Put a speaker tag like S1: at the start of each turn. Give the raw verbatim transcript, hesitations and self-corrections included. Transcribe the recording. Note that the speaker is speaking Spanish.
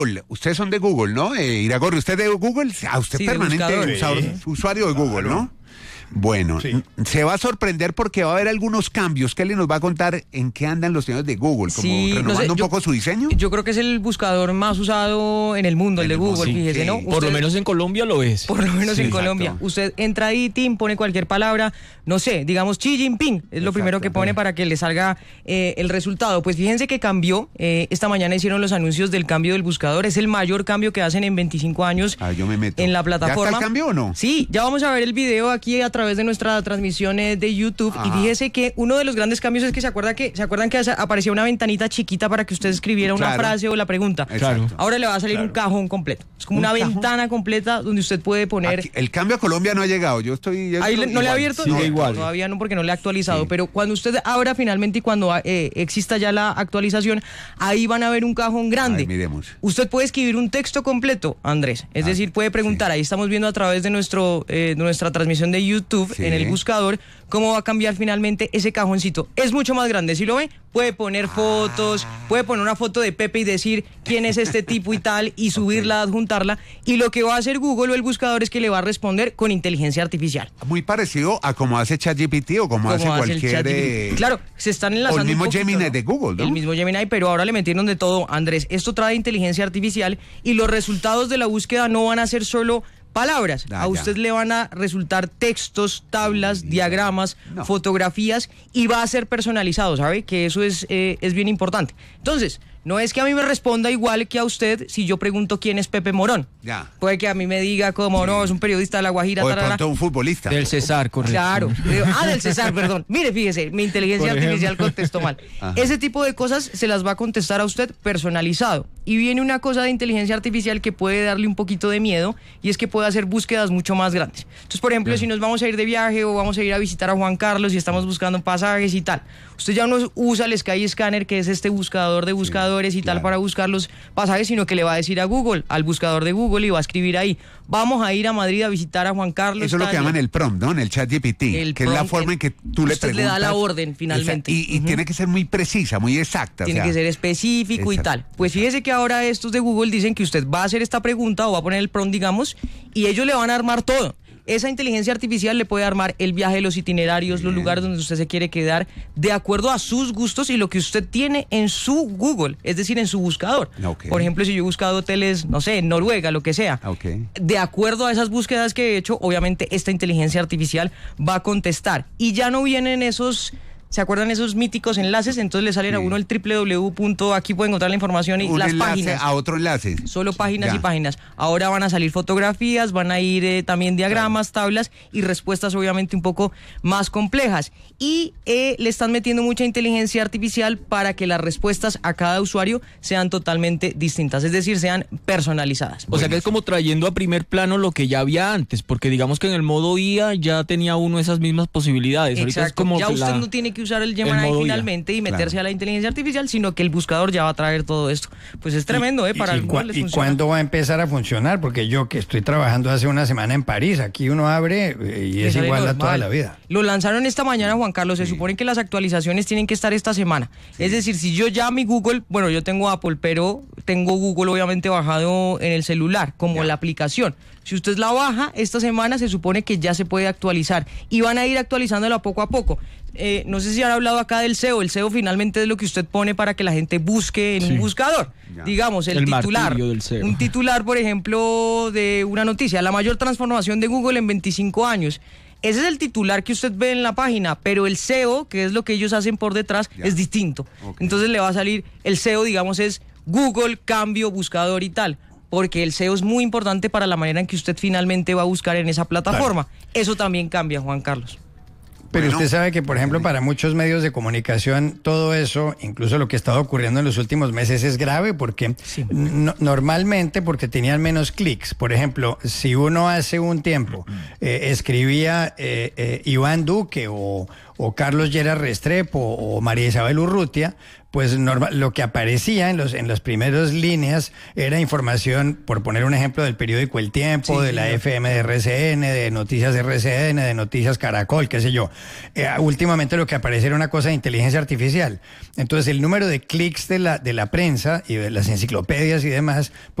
S1: Ustedes son de Google, ¿no? Eh, Iragorri, ¿usted de Google? Ah, usted
S2: Sí,
S1: permanente usuario,
S3: Sí.
S1: usuario de Google,
S3: Claro.
S1: ¿no? Bueno,
S3: Sí.
S1: n- se va a sorprender porque va a haber algunos cambios. Kelly nos va a contar en qué andan los señores de Google, como
S2: Sí, no
S1: renovando
S2: sé,
S1: un
S2: yo-
S1: poco su diseño.
S2: Yo creo que es el buscador más usado en el mundo, el
S1: En
S2: de
S1: el mundo,
S2: Google,
S1: sí,
S2: fíjese,
S1: sí.
S2: ¿no?
S1: Por
S4: Por lo
S2: Usted-
S4: menos en Colombia lo es.
S2: Por lo menos
S1: Sí,
S2: en
S1: exacto.
S2: Colombia. Usted entra ahí, Tim, pone cualquier palabra, no sé, digamos Xi Jinping, es lo
S1: Exacto,
S2: primero que pone
S1: sí.
S2: para que le salga eh, el resultado. Pues fíjense que cambió, eh, esta mañana hicieron los anuncios del cambio del buscador, es el mayor cambio que hacen en veinticinco años
S1: Ah, yo me meto.
S2: en la
S1: ¿Ya
S2: plataforma.
S1: está el cambio o no?
S2: Sí, ya vamos a ver el video aquí a través de nuestra transmisión eh, de YouTube.
S1: Ajá.
S2: Y fíjese que uno de los grandes cambios es que se acuerda que se acuerdan que asa- aparecía una ventanita chiquita para que usted escribiera una
S1: Claro.
S2: frase o la pregunta.
S1: Exacto.
S2: Ahora le va a salir un cajón completo. Es como
S1: ¿Un
S2: una
S1: cajón?
S2: ventana completa donde usted puede poner.
S1: Aquí- el cambio a Colombia no ha llegado. Yo estoy. yo
S2: Ahí
S1: estoy
S2: le- no le ha
S1: igual.
S2: abierto,
S4: sigue
S2: no,
S4: igual.
S2: todavía no porque no le ha actualizado,
S1: Sí.
S2: pero cuando usted abra finalmente y cuando eh, exista ya la actualización, ahí van a ver un cajón grande.
S1: Ay, miremos.
S2: Usted puede escribir un texto completo, Andrés, es
S1: Ah,
S2: decir, puede preguntar, ahí estamos viendo a través de nuestro eh, de nuestra transmisión de YouTube
S1: Sí.
S2: en el buscador cómo va a cambiar finalmente ese cajoncito. Es mucho más grande, ¿sí lo ve? Puede poner fotos, puede poner una foto de Pepe y decir quién es este tipo y tal y subirla, adjuntarla, y lo que va a hacer Google o el buscador es que le va a responder con inteligencia artificial.
S1: Muy parecido a como hace ChatGPT o como, hace
S2: Como hace el
S1: cualquier.
S2: ChatGPT.
S1: eh,
S2: Claro, se están enlazando.
S1: o el mismo
S2: un poquito,
S1: Gemini
S2: ¿no?
S1: de Google, ¿no?
S2: El mismo Gemini, pero ahora le metieron de todo, Andrés. Esto trae inteligencia artificial y los resultados de la búsqueda no van a ser solo palabras.
S1: Ah,
S2: a
S1: ya.
S2: usted le van a resultar textos, tablas, diagramas,
S1: No.
S2: fotografías y va a ser personalizado, ¿sabe? Que eso es, eh, es bien importante. Entonces, no es que a mí me responda igual que a usted si yo pregunto quién es Pepe Morón.
S1: Ya.
S2: Puede que a mí me diga como, no, es un periodista de La Guajira,
S1: O de
S2: tarara.
S1: pronto un futbolista.
S4: Del César, correcto.
S2: Claro. Eh, Ah, del César, perdón. Mire, fíjese, mi inteligencia
S4: Por ejemplo.
S2: artificial contestó mal.
S1: Ajá.
S2: Ese tipo de cosas se las va a contestar a usted personalizado. Y viene una cosa de inteligencia artificial que puede darle un poquito de miedo y es que puede hacer búsquedas mucho más grandes. Entonces, por ejemplo, si nos vamos a ir de viaje o vamos a ir a visitar a Juan Carlos y estamos buscando pasajes y tal, usted ya no usa el Skyscanner, que es este buscador de buscadores y tal
S1: claro.
S2: para buscar los pasajes, sino que le va a decir a Google, al buscador de Google, y va a escribir ahí, vamos a ir a Madrid a visitar a Juan Carlos.
S1: Eso es lo
S2: tal,
S1: que
S2: y-
S1: llaman el prompt, ¿no? En el ChatGPT,
S2: El
S1: que es la
S2: prompt,
S1: forma
S2: el-
S1: en que tú le
S2: usted
S1: preguntas.
S2: le da la orden, finalmente.
S1: Exacto. Y, y
S2: Ujú.
S1: tiene que ser muy precisa, muy exacta. o
S2: Tiene
S1: sea,
S2: que ser específico y
S1: exacto,
S2: tal. Pues fíjese que ahora estos de Google dicen que usted va a hacer esta pregunta o va a poner el prompt, digamos, y ellos le van a armar todo. Esa inteligencia artificial le puede armar el viaje, los itinerarios, los lugares donde usted se quiere quedar, de acuerdo a sus gustos y lo que usted tiene en su Google, es decir, en su buscador.
S1: Ok.
S2: Por ejemplo, si yo he buscado hoteles, no sé, en Noruega, lo que sea.
S1: Ok.
S2: De acuerdo a esas búsquedas que he hecho, obviamente esta inteligencia artificial va a contestar. Y ya no vienen esos... ¿Se acuerdan esos míticos enlaces? Entonces le salen a
S1: Sí.
S2: uno el doble u doble u doble u punto aquí pueden encontrar la información y
S1: un
S2: las
S1: enlace
S2: páginas.
S1: a otro enlace.
S2: Solo páginas
S1: Ya.
S2: y páginas. Ahora van a salir fotografías, van a ir eh, también diagramas, tablas y respuestas obviamente un poco más complejas. Y eh, le están metiendo mucha inteligencia artificial para que las respuestas a cada usuario sean totalmente distintas, es decir, sean personalizadas.
S4: O sea que es como trayendo a primer plano lo que ya había antes, porque digamos que en el modo I A ya tenía uno esas mismas posibilidades. Ahorita es
S2: Exacto.
S4: como
S2: Ya
S4: que
S2: usted
S4: la-
S2: no tiene que usar el
S4: el
S2: Gemini
S4: modo I A,
S2: finalmente y meterse
S1: claro.
S2: a la inteligencia artificial, sino que el buscador ya va a traer todo esto. Pues es tremendo, ¿eh? Para
S3: ¿Y,
S2: algunos
S3: cua-
S2: les
S3: y
S2: funciona.
S3: cuándo va a empezar a funcionar? Porque yo que estoy trabajando hace una semana en París, aquí uno abre eh, y
S2: Le
S3: es
S2: sale
S3: igual a
S2: normal.
S3: toda la vida.
S2: Lo lanzaron esta mañana, Juan Carlos. Se supone que las actualizaciones tienen que estar esta semana. Es decir, si yo ya mi Google, bueno, yo tengo Apple, pero tengo Google obviamente bajado en el celular, como
S1: Ya.
S2: la aplicación. Si usted la baja, esta semana se supone que ya se puede actualizar. Y van a ir actualizándola poco a poco. Eh, no sé si han hablado acá del S E O. El S E O finalmente es lo que usted pone para que la gente busque en
S4: Sí.
S2: un buscador.
S1: Ya.
S2: Digamos, el,
S4: El
S2: titular.
S4: martillo del S E O.
S2: Un titular, por ejemplo, de una noticia. La mayor transformación de Google en veinticinco años. Ese es el titular que usted ve en la página, pero el S E O, que es lo que ellos hacen por detrás,
S1: Ya.
S2: es distinto.
S1: Ok.
S2: Entonces le va a salir, el S E O, digamos, es Google, cambio, buscador y tal. Porque el S E O es muy importante para la manera en que usted finalmente va a buscar en esa plataforma. Eso también cambia, Juan Carlos.
S3: Pero
S1: Bueno.
S3: usted sabe que, por ejemplo, para muchos medios de comunicación, todo eso, incluso lo que ha estado ocurriendo en los últimos meses, es grave porque
S2: Sí.
S3: no- normalmente porque tenían menos clics. Por ejemplo, si uno hace un tiempo eh, escribía eh, eh, Iván Duque o, o Carlos Lleras Restrepo o María Isabel Urrutia, pues normal, lo que aparecía en los en las primeras líneas era información, por poner un ejemplo, del periódico El Tiempo,
S1: Sí,
S3: de la
S1: señor.
S3: F M de R C N, de Noticias R C N, de Noticias Caracol, qué sé yo. Eh, últimamente lo que aparece era una cosa de inteligencia artificial. Entonces el número de clics de la, de la prensa y de las enciclopedias y demás,